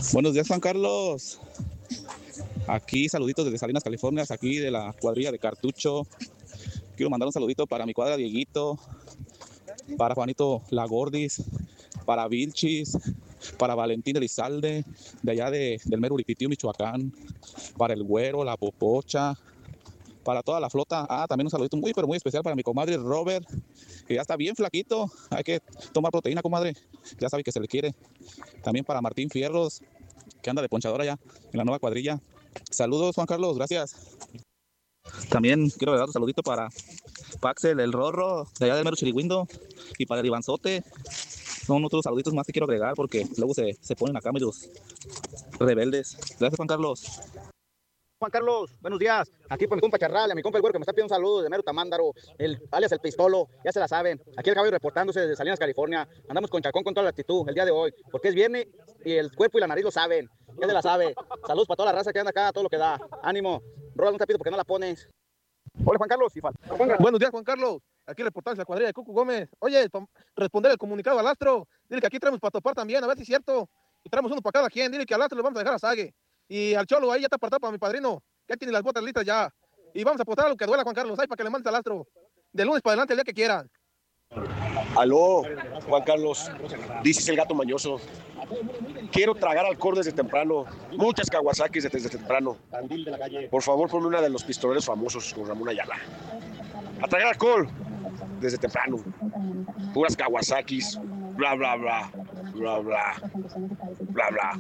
Buenos días, Juan Carlos. Aquí saluditos desde Salinas, California, aquí de la cuadrilla de Cartucho. Quiero mandar un saludito para mi cuadra Dieguito, para Juanito Lagordis, para Vilchis, para Valentín Elizalde, de allá del mero Uripitío, Michoacán, para el Güero, la Popocha, para toda la flota. También un saludito muy, pero muy especial para mi comadre Robert, que ya está bien flaquito. Hay que tomar proteína, comadre. Ya sabe que se le quiere. También para Martín Fierros, que anda de ponchadora ya en la nueva cuadrilla. Saludos, Juan Carlos, gracias. También quiero dar un saludito para Paxel, el Rorro, de allá del mero Chirigüindo, y para el Ivanzote. Son otros saluditos más que quiero agregar porque luego se ponen acá medios rebeldes. Gracias, Juan Carlos. Juan Carlos, buenos días. Aquí por mi compa Charral, a mi compa el Güero que me está pidiendo un saludo de mero Tamándaro, alias el Pistolo, ya se la saben. Aquí el caballo reportándose desde Salinas, California. Andamos con Chacón con toda la actitud el día de hoy, porque es viernes y el cuerpo y la nariz lo saben. Ya se la sabe. Saludos para toda la raza que anda acá, todo lo que da. Ánimo. Rola un tapito porque no la pones. Hola, Juan Carlos. Buenos días, Juan Carlos. Aquí reportándose la cuadrilla de Cucu Gómez. Oye, responder el comunicado al Astro. Dile que aquí traemos para topar también, a ver si es cierto. Y traemos uno para cada quien. Dile que al Astro le vamos a dejar a Sague. Y al Cholo ahí ya está apartado para mi padrino. Ya tiene las botas listas ya. Y vamos a apostar a lo que duela, Juan Carlos. Ahí para que le mandes al Astro. De lunes para adelante, el día que quieran. Aló, Juan Carlos. Dices el gato mañoso. Quiero tragar alcohol desde temprano. Muchas Kawasaki's desde temprano. Por favor, ponme una de los pistoleros famosos con Ramón Ayala. A tragar alcohol desde temprano. Puras Kawasaki's. Bla, bla, bla. Bla, bla. Bla, bla.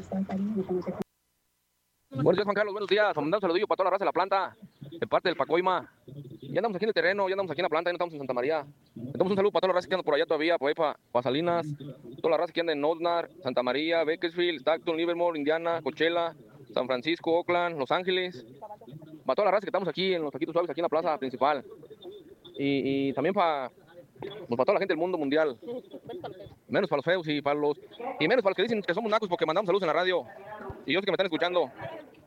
Buenos días, Juan Carlos, buenos días. Mandamos un saludillo para toda la raza de la planta, de parte del Pacoima. Ya andamos aquí en el terreno, ya andamos aquí en la planta, ya no estamos en Santa María. Damos un saludo para toda la raza que anda por allá todavía, por ahí para Salinas, toda la raza que anda en Osnar, Santa María, Bakersfield, Stockton, Livermore, Indiana, Coachella, San Francisco, Oakland, Los Ángeles. Para toda la raza que estamos aquí en los taquitos suaves, aquí en la plaza principal. Y también para toda la gente del mundo mundial. Menos para los feos y menos para los que dicen que somos nacos porque mandamos saludos en la radio. Y yo sé que me están escuchando.